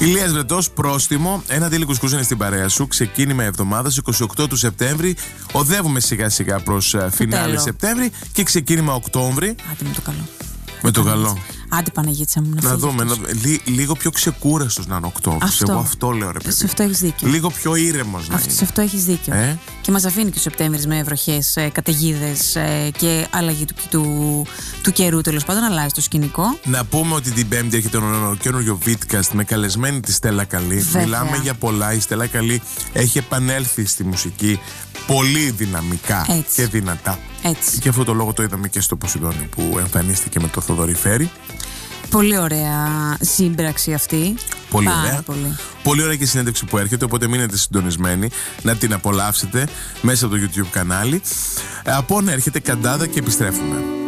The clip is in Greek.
Ηλίας Βρετός, πρόστιμο. Ένα δίλη κουσκούς είναι στην παρέα σου. Ξεκίνημα εβδομάδας 28 του Σεπτέμβρη. Οδεύουμε σιγά σιγά προς φινάλε Σεπτέμβρη και ξεκίνημα Οκτώβρη. Άντε με το καλό. Με το καλό. Άντε Παναγίτσα μου να δούμε. Λίγο πιο ξεκούραστος να είναι Οκτώβρης. Εγώ αυτό λέω, ρε παιδί. Σε αυτό έχεις δίκιο. Λίγο πιο ήρεμος να είναι. Σε αυτό έχεις δίκιο. Και μας αφήνει και ο Σεπτέμβρης με βροχές, καταιγίδες και αλλαγή του καιρού, τέλος πάντων, αλλάζει το σκηνικό. Να πούμε ότι την Πέμπτη έρχεται ένα καινούριο Vidcast με καλεσμένη τη Στέλλα Καλή. Βέβαια. Μιλάμε για πολλά. Η Στέλλα Καλή έχει επανέλθει στη μουσική πολύ δυναμικά και δυνατά. Έτσι. Και αυτό το λόγο το είδαμε και στο Ποσειδόνιο που εμφανίστηκε με το Θοδωρή Φέρη. Πολύ ωραία σύμπραξη αυτή. Πολύ ωραία. Πολύ ωραία και συνέντευξη που έρχεται, οπότε μείνετε συντονισμένοι να την απολαύσετε μέσα από το YouTube κανάλι. Από να έρχεται Καντάδα και επιστρέφουμε.